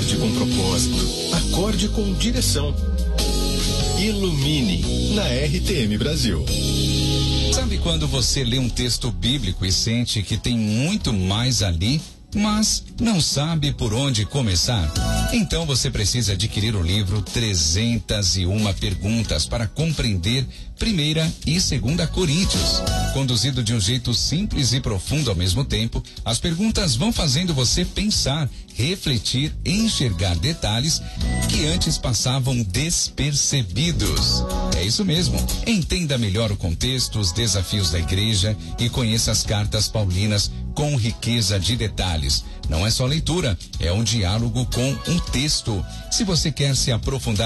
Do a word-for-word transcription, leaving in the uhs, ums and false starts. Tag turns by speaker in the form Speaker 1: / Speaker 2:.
Speaker 1: Acorde com propósito. Acorde com direção. Ilumine na R T M Brasil.
Speaker 2: Sabe quando você lê um texto bíblico e sente que tem muito mais ali, mas não sabe por onde começar? Então você precisa adquirir o livro trezentas e uma Perguntas para compreender Primeira e Segunda Coríntios. Conduzido de um jeito simples e profundo ao mesmo tempo, as perguntas vão fazendo você pensar, refletir e enxergar detalhes que antes passavam despercebidos. É isso mesmo. Entenda melhor o contexto, os desafios da igreja e conheça as cartas paulinas com riqueza de detalhes. Não é só leitura, é um diálogo com um texto. Se você quer se aprofundar